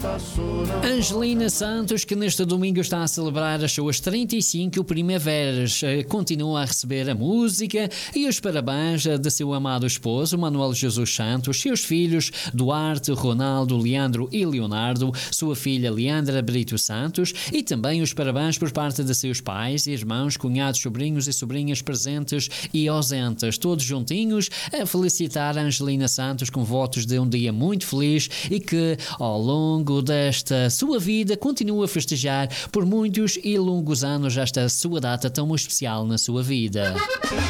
Angelina Santos, que neste domingo está a celebrar as suas 35 primaveras, continua a receber a música e os parabéns de seu amado esposo, Manuel Jesus Santos, seus filhos Duarte, Ronaldo, Leandro e Leonardo, sua filha Leandra Brito Santos e também os parabéns por parte de seus pais, irmãos, cunhados, sobrinhos e sobrinhas presentes e ausentes, todos juntinhos a felicitar a Angelina Santos com votos de um dia muito feliz e que ao longo desta sua vida continue a festejar por muitos e longos anos esta sua data tão especial na sua vida.